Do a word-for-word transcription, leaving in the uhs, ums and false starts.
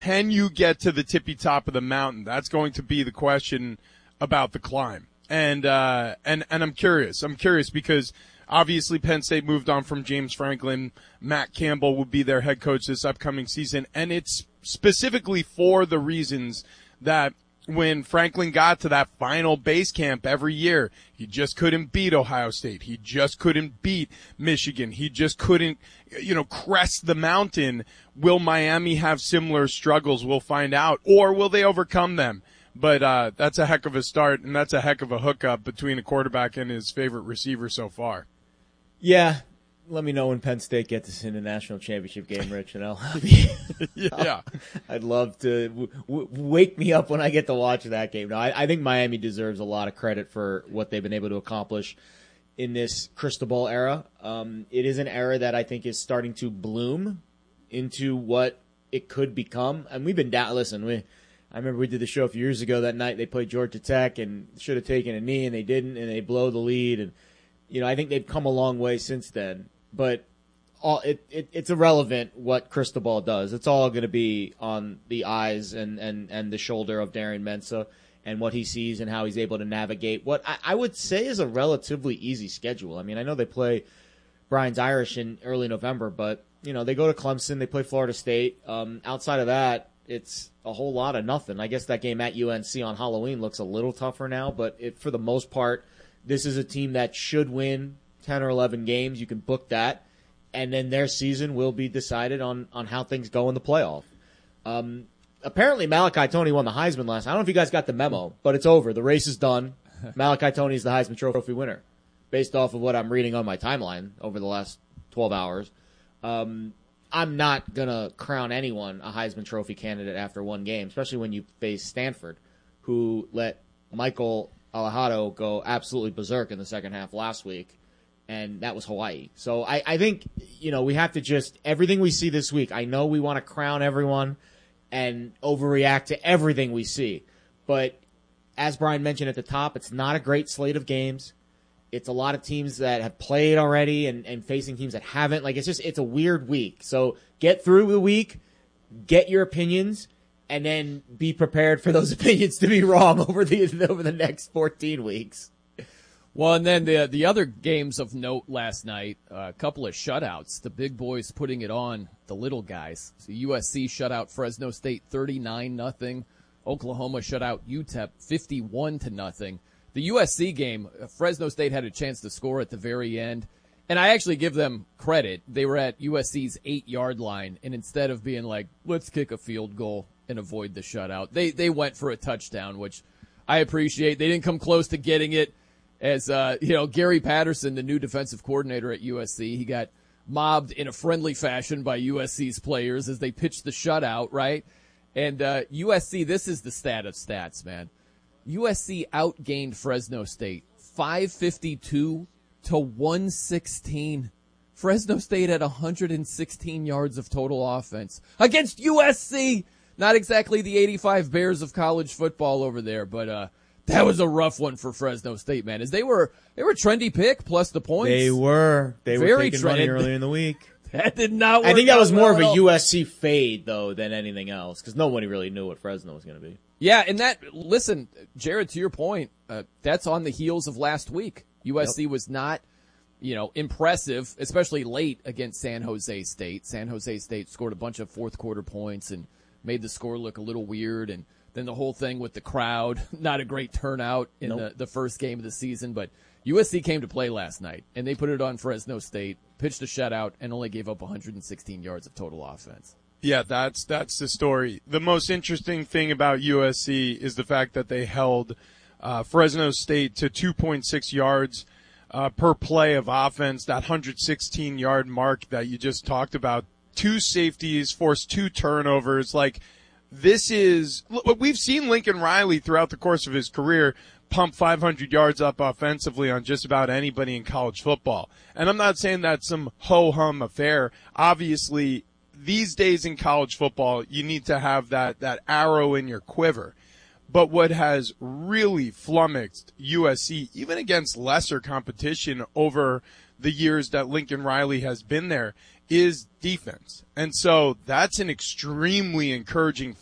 Can you get to the tippy top of the mountain? That's going to be the question about the climb. And, uh, and, and I'm curious. I'm curious because obviously Penn State moved on from James Franklin. Matt Campbell will be their head coach this upcoming season. And it's specifically for the reasons that when Franklin got to that final base camp every year, he just couldn't beat Ohio State. He just couldn't beat Michigan. He just couldn't, you know, crest the mountain. Will Miami have similar struggles? We'll find out. Or will they overcome them? But uh that's a heck of a start, and that's a heck of a hookup between a quarterback and his favorite receiver so far. Yeah. Let me know when Penn State gets us in the national championship game, Rich, and I'll be, yeah. I'd love to w- w- wake me up when I get to watch that game. No, I, I think Miami deserves a lot of credit for what they've been able to accomplish in this Cristobal era. Um, it is an era that I think is starting to bloom into what it could become. And we've been down. Listen, we. I remember we did the show a few years ago. That night they played Georgia Tech and should have taken a knee, and they didn't, and they blow the lead. And you know, I think they've come a long way since then. But all it, it it's irrelevant what Cristobal does. It's all going to be on the eyes and, and, and the shoulder of Darren Mensah and what he sees and how he's able to navigate what I, I would say is a relatively easy schedule. I mean, I know they play Brian's Irish in early November, but you know, they go to Clemson, they play Florida State. Um, outside of that, it's a whole lot of nothing. I guess that game at U N C on Halloween looks a little tougher now, but it, for the most part, this is a team that should win ten or eleven games. You can book that, and then their season will be decided on, on how things go in the playoff. Um, apparently, Malachi Toney won the Heisman last night. I don't know if you guys got the memo, but it's over. The race is done. Malachi Toney is the Heisman Trophy winner, based off of what I'm reading on my timeline over the last twelve hours. Um, I'm not going to crown anyone a Heisman Trophy candidate after one game, especially when you face Stanford, who let Michael Alejado go absolutely berserk in the second half last week. And that was Hawaii. So I, I think, you know, we have to just, everything we see this week, I know we want to crown everyone and overreact to everything we see. But as Brian mentioned at the top, it's not a great slate of games. It's a lot of teams that have played already and, and facing teams that haven't. Like, it's just, it's a weird week. So get through the week, get your opinions, and then be prepared for those opinions to be wrong over the over the next fourteen weeks. Well, and then the the other games of note last night, uh, a couple of shutouts. The big boys putting it on the little guys. So U S C shut out Fresno State thirty-nine nothing. Oklahoma shut out U T E P fifty-one to nothing. The U S C game, Fresno State had a chance to score at the very end. And I actually give them credit. They were at U S C's eight-yard line, and instead of being like, let's kick a field goal and avoid the shutout, they they went for a touchdown, which I appreciate. They didn't come close to getting it. As, uh, you know, Gary Patterson, the new defensive coordinator at U S C, he got mobbed in a friendly fashion by U S C's players as they pitched the shutout, right? And uh, U S C, this is the stat of stats, man. U S C outgained Fresno State five fifty-two to one sixteen. Fresno State had one hundred sixteen yards of total offense against U S C. Not exactly the eighty-five Bears of college football over there, but uh, that was a rough one for Fresno State, man. As they were, they were a trendy pick plus the points. They were. They were Very taking money trend- earlier in the week. That did not work I think that was out more well of at a all. U S C fade, though, than anything else, because nobody really knew what Fresno was going to be. Yeah, and that, listen, Jared, to your point, uh, that's on the heels of last week. U S C yep. was not, you know, impressive, especially late against San Jose State. San Jose State scored a bunch of fourth quarter points and made the score look a little weird. And then the whole thing with the crowd, not a great turnout in nope. the, the first game of the season. But U S C came to play last night, and they put it on Fresno State, pitched a shutout, and only gave up one hundred sixteen yards of total offense. Yeah, that's that's the story. The most interesting thing about U S C is the fact that they held uh, Fresno State to two point six yards uh, per play of offense, that one hundred sixteen yard mark that you just talked about. Two safeties, forced two turnovers. Like, this is – we've seen Lincoln Riley throughout the course of his career pump five hundred yards up offensively on just about anybody in college football. And I'm not saying that's some ho-hum affair. Obviously – these days in college football, you need to have that, that arrow in your quiver. But what has really flummoxed U S C, even against lesser competition over the years that Lincoln Riley has been there, is defense. And so that's an extremely encouraging